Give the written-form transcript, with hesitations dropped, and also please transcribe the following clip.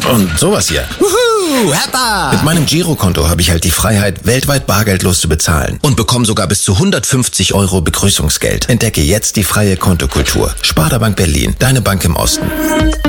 Und sowas hier. Wuhu, Heppa! Mit meinem Girokonto habe ich halt die Freiheit, weltweit bargeldlos zu bezahlen. Und bekomme sogar bis zu 150 € Begrüßungsgeld. Entdecke jetzt die freie Kontokultur. Sparda Bank Berlin, deine Bank im Osten.